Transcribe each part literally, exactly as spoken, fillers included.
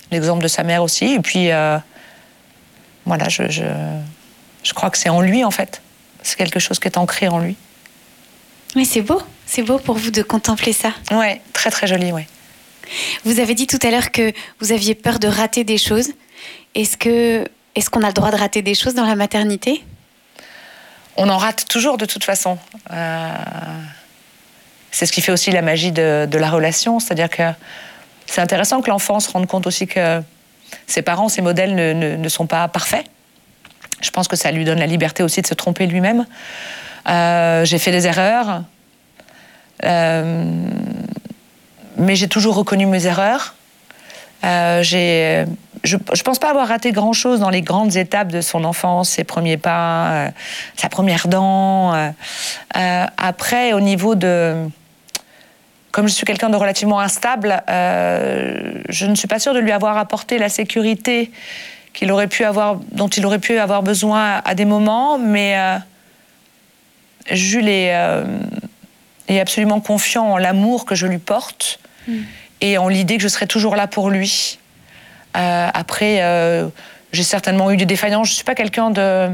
l'exemple de sa mère aussi. Et puis, euh, voilà, je, je, je crois que c'est en lui, en fait. C'est quelque chose qui est ancré en lui. Mais c'est beau, c'est beau pour vous de contempler ça. Ouais, très très joli, ouais. Vous avez dit tout à l'heure que vous aviez peur de rater des choses. Est-ce que, est-ce qu'on a le droit de rater des choses dans la maternité ? On en rate toujours de toute façon. Euh, c'est ce qui fait aussi la magie de, de la relation, c'est-à-dire que c'est intéressant que l'enfant se rende compte aussi que ses parents, ses modèles ne, ne, ne sont pas parfaits. Je pense que ça lui donne la liberté aussi de se tromper lui-même. Euh, j'ai fait des erreurs, euh, mais j'ai toujours reconnu mes erreurs. Euh, j'ai, je ne pense pas avoir raté grand-chose dans les grandes étapes de son enfance, ses premiers pas, euh, sa première dent. Euh, euh, après, au niveau de... Comme je suis quelqu'un de relativement instable, euh, je ne suis pas sûre de lui avoir apporté la sécurité qu'il aurait pu avoir, dont il aurait pu avoir besoin à des moments, mais euh, Jules est, euh, est absolument confiant en l'amour que je lui porte mmh. et en l'idée que je serai toujours là pour lui. Euh, après, euh, j'ai certainement eu des défaillances. Je ne suis pas quelqu'un de,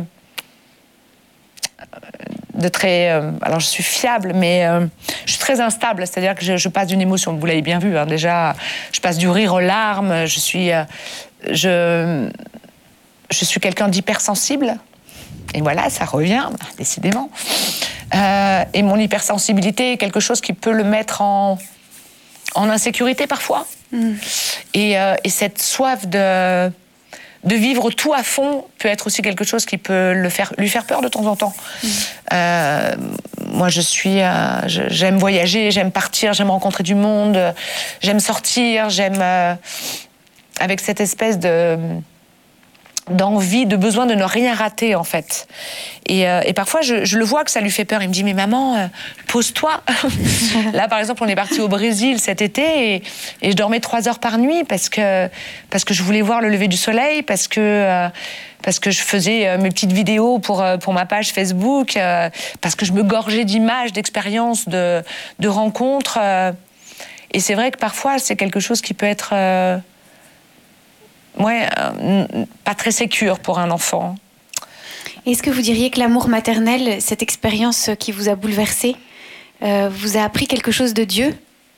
de très... Euh, alors, je suis fiable, mais euh, je suis très instable. C'est-à-dire que je, je passe d'une émotion. Vous l'avez bien vu, hein, déjà. Je passe du rire aux larmes. Je suis... Euh, je, je suis quelqu'un d'hypersensible. Et voilà, ça revient, décidément. Euh, et mon hypersensibilité est quelque chose qui peut le mettre en, en insécurité parfois. Mm. Et, euh, et cette soif de, de vivre tout à fond peut être aussi quelque chose qui peut le faire, lui faire peur de temps en temps. Mm. Euh, moi, je suis, euh, je, j'aime voyager, j'aime partir, j'aime rencontrer du monde, j'aime sortir, j'aime... Euh, avec cette espèce de... d'envie, de besoin de ne rien rater, en fait. Et, euh, et parfois, je, je le vois que ça lui fait peur. Il me dit, mais maman, euh, pose-toi. Là, par exemple, on est parti au Brésil cet été et, et je dormais trois heures par nuit parce que, parce que je voulais voir le lever du soleil, parce que, euh, parce que je faisais euh, mes petites vidéos pour, euh, pour ma page Facebook, euh, parce que je me gorgeais d'images, d'expériences, de, de rencontres. Euh, et c'est vrai que parfois, c'est quelque chose qui peut être... Euh, Ouais, euh, pas très sécure pour un enfant. Est-ce que vous diriez que l'amour maternel, cette expérience qui vous a bouleversé, euh, vous a appris quelque chose de Dieu ?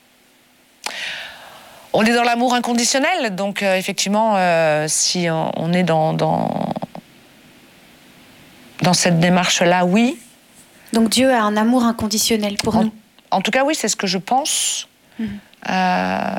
On est dans l'amour inconditionnel, donc euh, effectivement, euh, si on, on est dans, dans, dans cette démarche-là, oui. Donc Dieu a un amour inconditionnel pour en, nous ? En tout cas, oui, c'est ce que je pense. Mmh. Euh...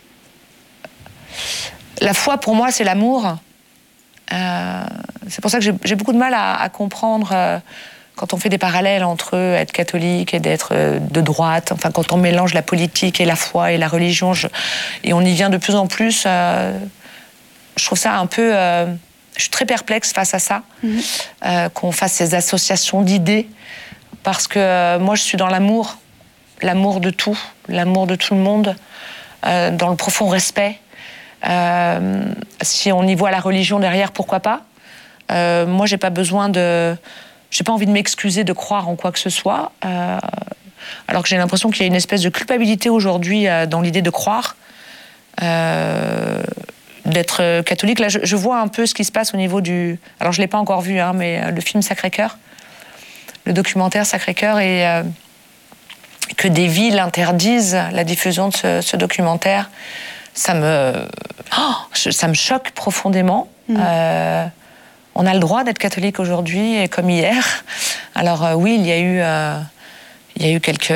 La foi, pour moi, c'est l'amour. Euh, c'est pour ça que j'ai, j'ai beaucoup de mal à, à comprendre euh, quand on fait des parallèles entre être catholique et d'être euh, de droite. Enfin, quand on mélange la politique et la foi et la religion, je, et on y vient de plus en plus. Euh, je trouve ça un peu... Euh, je suis très perplexe face à ça, mmh. euh, qu'on fasse ces associations d'idées, parce que euh, moi, je suis dans l'amour, l'amour de tout, l'amour de tout le monde, euh, dans le profond respect. Euh, si on y voit la religion derrière, pourquoi pas. Euh, moi, j'ai pas besoin de... J'ai pas envie de m'excuser de croire en quoi que ce soit. Euh, alors que j'ai l'impression qu'il y a une espèce de culpabilité aujourd'hui euh, dans l'idée de croire, euh, d'être catholique. Là, je, je vois un peu ce qui se passe au niveau du... Alors, je l'ai pas encore vu, hein, mais le film Sacré-Cœur, le documentaire Sacré-Cœur, et euh, que des villes interdisent la diffusion de ce, ce documentaire. Ça me, oh, ça me choque profondément. Mmh. Euh, on a le droit d'être catholique aujourd'hui, et comme hier. Alors euh, oui, il y a eu, euh, il y a eu quelques,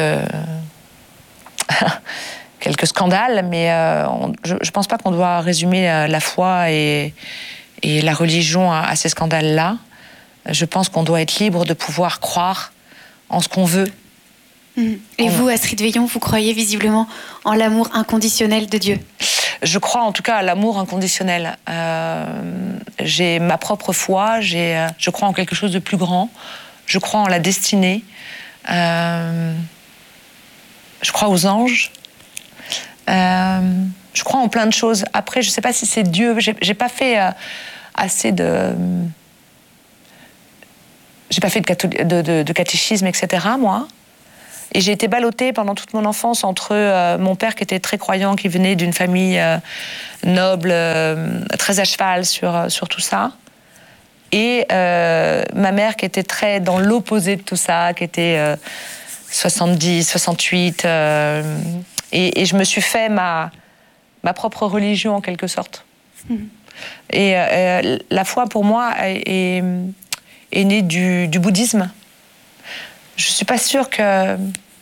quelques scandales, mais euh, on, je ne pense pas qu'on doit résumer la, la foi et, et la religion à, à ces scandales-là. Je pense qu'on doit être libre de pouvoir croire en ce qu'on veut. Mmh. Et on... vous, Astrid Veillon, vous croyez visiblement en l'amour inconditionnel de Dieu ? Je crois en tout cas à l'amour inconditionnel. Euh, j'ai ma propre foi, j'ai, je crois en quelque chose de plus grand, je crois en la destinée, euh, je crois aux anges, euh, je crois en plein de choses. Après, je ne sais pas si c'est Dieu, j'ai, j'ai pas fait euh, assez de... J'ai pas fait de, catholi- de, de, de catéchisme, et cetera, moi. Et j'ai été ballottée pendant toute mon enfance entre euh, mon père qui était très croyant, qui venait d'une famille euh, noble, euh, très à cheval sur, sur tout ça, et euh, ma mère qui était très dans l'opposé de tout ça, qui était euh, soixante-dix, soixante-huit. Euh, et, et je me suis fait ma, ma propre religion en quelque sorte. Mmh. Et euh, la foi pour moi est, est, est née du, du bouddhisme. Je suis pas sûre que...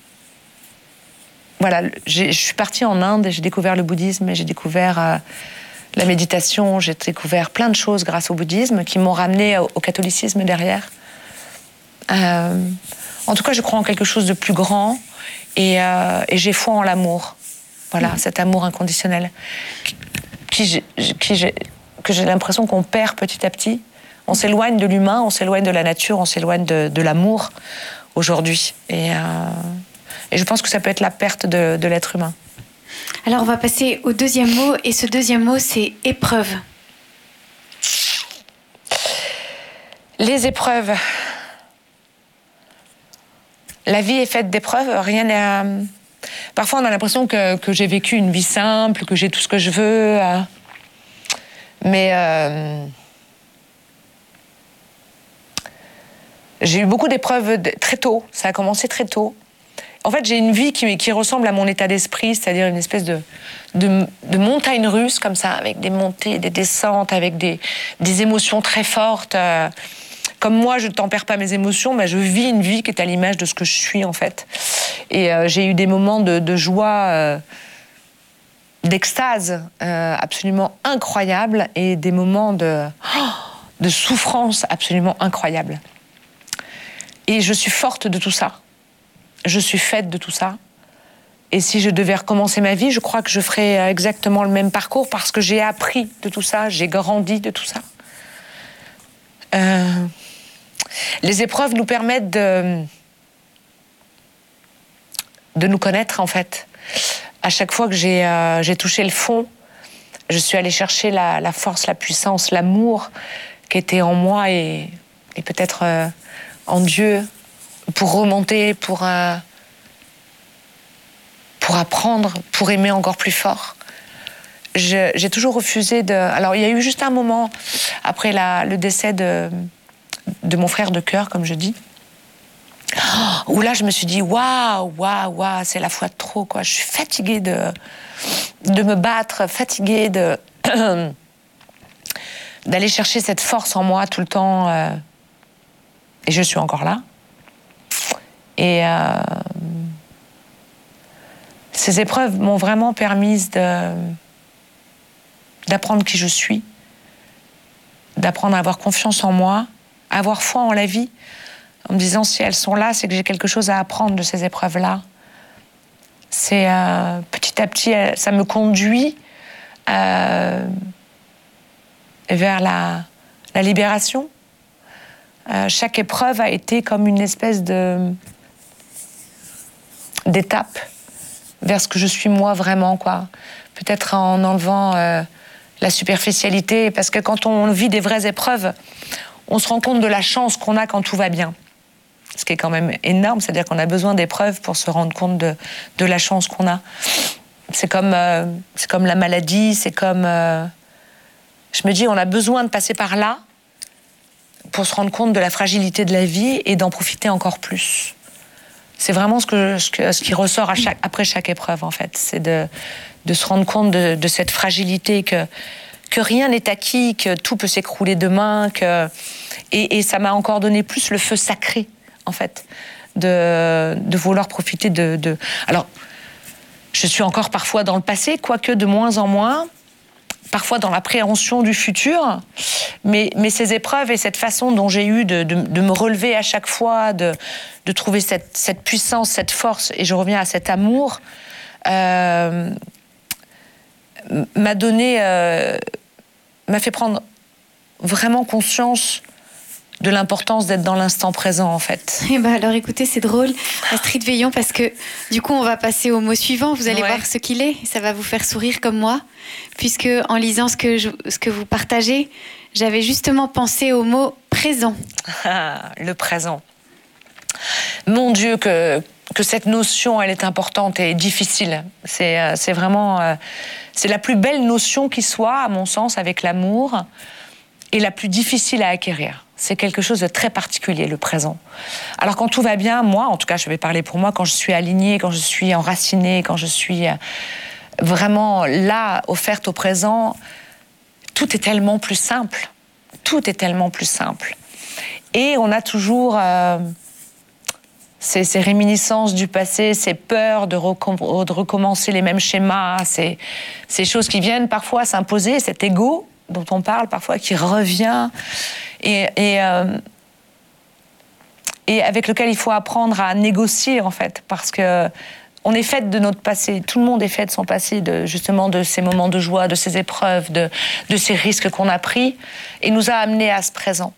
Voilà, je suis partie en Inde et j'ai découvert le bouddhisme et j'ai découvert euh, la méditation, j'ai découvert plein de choses grâce au bouddhisme qui m'ont ramenée au, au catholicisme derrière. Euh, en tout cas, je crois en quelque chose de plus grand et, euh, et j'ai foi en l'amour. Voilà, mmh. cet amour inconditionnel qui, qui, qui j'ai, que j'ai l'impression qu'on perd petit à petit. On s'éloigne de l'humain, on s'éloigne de la nature, on s'éloigne de, de l'amour aujourd'hui. Et, euh, et je pense que ça peut être la perte de, de l'être humain. Alors, on va passer au deuxième mot, et ce deuxième mot, c'est épreuve. Les épreuves. La vie est faite d'épreuves, rien n'est... Euh... Parfois, on a l'impression que, que j'ai vécu une vie simple, que j'ai tout ce que je veux. Euh... Mais... Euh... J'ai eu beaucoup d'épreuves très tôt, ça a commencé très tôt. En fait, j'ai une vie qui, qui ressemble à mon état d'esprit, c'est-à-dire une espèce de, de, de montagne russe, comme ça, avec des montées, des descentes, avec des, des émotions très fortes. Euh, comme moi, je ne tempère pas mes émotions, mais je vis une vie qui est à l'image de ce que je suis, en fait. Et euh, j'ai eu des moments de, de joie, euh, d'extase euh, absolument incroyables, et des moments de, oh, de souffrance absolument incroyables. Et je suis forte de tout ça. Je suis faite de tout ça. Et si je devais recommencer ma vie, je crois que je ferais exactement le même parcours parce que j'ai appris de tout ça, j'ai grandi de tout ça. Euh, les épreuves nous permettent de, de nous connaître, en fait. À chaque fois que j'ai, euh, j'ai touché le fond, je suis allée chercher la, la force, la puissance, l'amour qui était en moi et, et peut-être... Euh, en Dieu, pour remonter, pour, euh, pour apprendre, pour aimer encore plus fort. Je, j'ai toujours refusé de... Alors, il y a eu juste un moment, après la, le décès de, de mon frère de cœur, comme je dis, où là, je me suis dit, waouh, waouh, waouh, c'est la foi de trop, quoi. Je suis fatiguée de, de me battre, fatiguée de, d'aller chercher cette force en moi tout le temps... Euh, Et je suis encore là. Et euh, ces épreuves m'ont vraiment permis de, d'apprendre qui je suis, d'apprendre à avoir confiance en moi, à avoir foi en la vie, en me disant si elles sont là, c'est que j'ai quelque chose à apprendre de ces épreuves-là. C'est euh, petit à petit, ça me conduit euh, vers la, la libération. Euh, chaque épreuve a été comme une espèce de d'étape vers ce que je suis moi vraiment, quoi. Peut-être en enlevant euh, la superficialité, parce que quand on vit des vraies épreuves, on se rend compte de la chance qu'on a quand tout va bien. Ce qui est quand même énorme, c'est-à-dire qu'on a besoin d'épreuves pour se rendre compte de, de la chance qu'on a. C'est comme, euh, c'est comme la maladie, c'est comme... Euh, je me dis, on a besoin de passer par là pour se rendre compte de la fragilité de la vie et d'en profiter encore plus. C'est vraiment ce, que, ce, que, ce qui ressort à chaque, après chaque épreuve, en fait. C'est de, de se rendre compte de, de cette fragilité, que, que rien n'est acquis, que tout peut s'écrouler demain. Que, et, et ça m'a encore donné plus le feu sacré, en fait, de, de vouloir profiter de, de... Alors, je suis encore parfois dans le passé, quoique de moins en moins, parfois dans l'appréhension du futur, mais, mais ces épreuves et cette façon dont j'ai eu de, de, de me relever à chaque fois, de, de trouver cette, cette puissance, cette force, et je reviens à cet amour, euh, m'a donné, euh, m'a fait prendre vraiment conscience de l'importance d'être dans l'instant présent, en fait. Eh ben alors écoutez, c'est drôle, Astrid Veillon, parce que du coup on va passer au mot suivant, vous allez ouais. voir ce qu'il est, ça va vous faire sourire comme moi, puisque en lisant ce que, je, ce que vous partagez, j'avais justement pensé au mot présent. Ah, le présent. Mon Dieu, que, que cette notion, elle est importante et difficile. C'est, euh, c'est vraiment... Euh, c'est la plus belle notion qui soit, à mon sens, avec l'amour, et la plus difficile à acquérir. C'est quelque chose de très particulier, le présent. Alors quand tout va bien, moi, en tout cas, je vais parler pour moi, quand je suis alignée, quand je suis enracinée, quand je suis vraiment là, offerte au présent, tout est tellement plus simple. Tout est tellement plus simple. Et on a toujours euh, ces, ces réminiscences du passé, ces peurs de, recom- de recommencer les mêmes schémas, ces, ces choses qui viennent parfois s'imposer, cet ego dont on parle parfois, qui revient, et, et, euh, et avec lequel il faut apprendre à négocier, en fait, parce que on est fait de notre passé, tout le monde est fait de son passé, de, justement de ces moments de joie, de ces épreuves, de, de ces risques qu'on a pris, et nous a amenés à ce présent.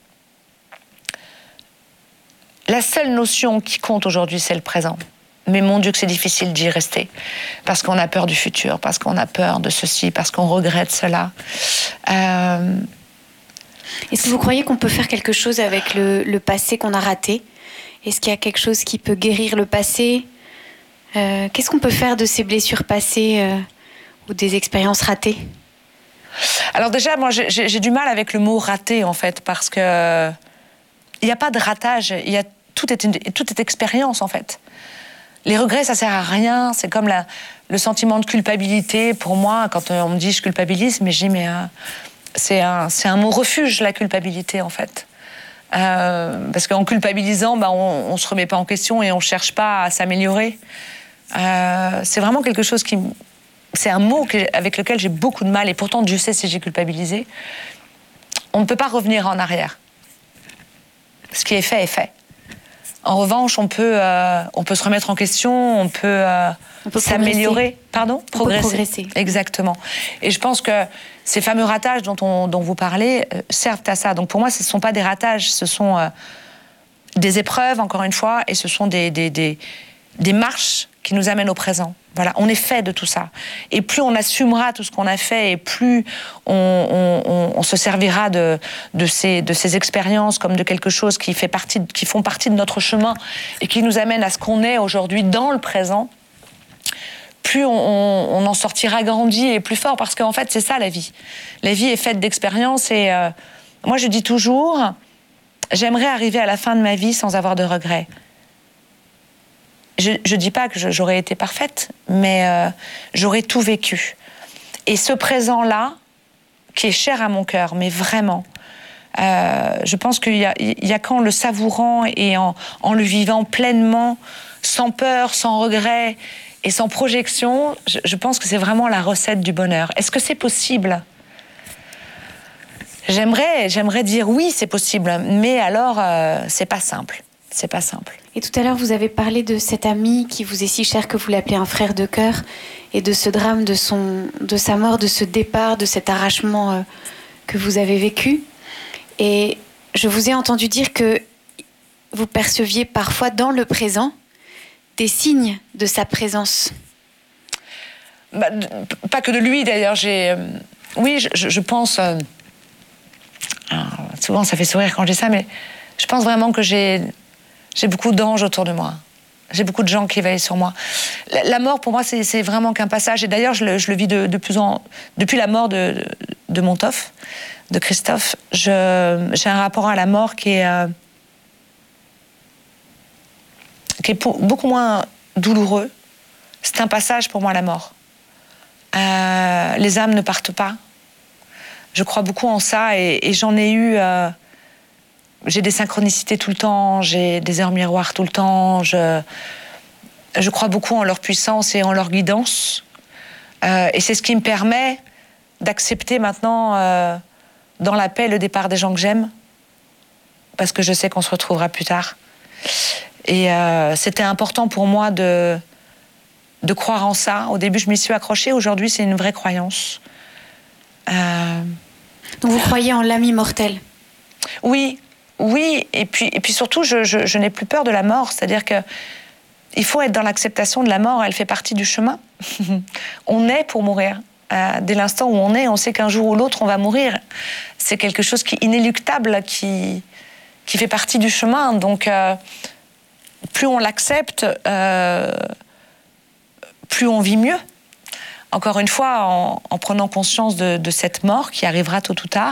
La seule notion qui compte aujourd'hui, c'est le présent. Mais mon Dieu que c'est difficile d'y rester, parce qu'on a peur du futur, parce qu'on a peur de ceci, parce qu'on regrette cela. Euh... Est-ce que vous croyez qu'on peut faire quelque chose avec le, le passé qu'on a raté ? Est-ce qu'il y a quelque chose qui peut guérir le passé ? euh, Qu'est-ce qu'on peut faire de ces blessures passées euh, ou des expériences ratées ? Alors déjà, moi, j'ai, j'ai du mal avec le mot « raté », en fait, parce que il n'y a pas de ratage, il y a, tout est une, tout est expérience, en fait. Les regrets, ça sert à rien. C'est comme la, le sentiment de culpabilité. Pour moi, quand on me dit je culpabilise, mais je dis mais euh, c'est un, c'est un mot refuge, la culpabilité, en fait. Euh, parce qu'en culpabilisant, bah, on, on se remet pas en question et on cherche pas à s'améliorer. Euh, c'est vraiment quelque chose qui, c'est un mot que, avec lequel j'ai beaucoup de mal. Et pourtant, Dieu sait si j'ai culpabilisé. On ne peut pas revenir en arrière. Ce qui est fait est fait. En revanche, on peut, euh, on peut se remettre en question, on peut, euh, on peut s'améliorer. Pardon ? Progresser. On peut progresser. Exactement. Et je pense que ces fameux ratages dont, on, dont vous parlez euh, servent à ça. Donc pour moi, ce ne sont pas des ratages, ce sont euh, des épreuves, encore une fois, et ce sont des, des, des, des marches qui nous amènent au présent. Voilà, on est fait de tout ça. Et plus on assumera tout ce qu'on a fait, et plus on, on, on, on se servira de, de, ces, de ces expériences comme de quelque chose qui, fait partie, qui font partie de notre chemin et qui nous amène à ce qu'on est aujourd'hui dans le présent, plus on, on, on en sortira grandi et plus fort. Parce qu'en fait, c'est ça la vie. La vie est faite d'expériences et euh, moi je dis toujours, j'aimerais arriver à la fin de ma vie sans avoir de regrets. Je ne dis pas que je, j'aurais été parfaite, mais euh, j'aurais tout vécu. Et ce présent-là, qui est cher à mon cœur, mais vraiment, euh, je pense qu'il y a, il y a qu'en le savourant et en, en le vivant pleinement, sans peur, sans regret et sans projection, je, je pense que c'est vraiment la recette du bonheur. Est-ce que c'est possible ? J'aimerais, j'aimerais dire oui, c'est possible, mais alors, euh, c'est pas simple. C'est pas simple. Et tout à l'heure, vous avez parlé de cet ami qui vous est si cher que vous l'appelez un frère de cœur, et de ce drame, de, son, de sa mort, de ce départ, de cet arrachement euh, que vous avez vécu. Et je vous ai entendu dire que vous perceviez parfois dans le présent des signes de sa présence. Bah, pas que de lui, d'ailleurs. J'ai, euh, oui, je, je pense... Euh, alors, souvent, ça fait sourire quand je dis ça, mais je pense vraiment que j'ai... J'ai beaucoup d'anges autour de moi. J'ai beaucoup de gens qui veillent sur moi. La, la mort, pour moi, c'est, c'est vraiment qu'un passage. Et d'ailleurs, je le, je le vis de, de plus en... Depuis la mort de, de, de mon Toph, de Christophe, je, j'ai un rapport à la mort qui est, euh, qui est pour, beaucoup moins douloureux. C'est un passage pour moi, la mort. Euh, les âmes ne partent pas. Je crois beaucoup en ça et, et j'en ai eu... Euh, J'ai des synchronicités tout le temps, j'ai des heures miroirs tout le temps. Je, je crois beaucoup en leur puissance et en leur guidance. Euh, et c'est ce qui me permet d'accepter maintenant, euh, dans la paix, le départ des gens que j'aime. Parce que je sais qu'on se retrouvera plus tard. Et euh, c'était important pour moi de, de croire en ça. Au début, je m'y suis accrochée. Aujourd'hui, c'est une vraie croyance. Euh... Donc vous croyez en l'âme immortelle ? Oui. Oui, et puis, et puis surtout, je, je, je n'ai plus peur de la mort. C'est-à-dire qu'il faut être dans l'acceptation de la mort, elle fait partie du chemin. On est pour mourir. Euh, dès l'instant où on est, on sait qu'un jour ou l'autre, on va mourir. C'est quelque chose qui est inéluctable, qui, qui fait partie du chemin. Donc, euh, plus on l'accepte, euh, plus on vit mieux. Encore une fois, en, en prenant conscience de, de cette mort qui arrivera tôt ou tard,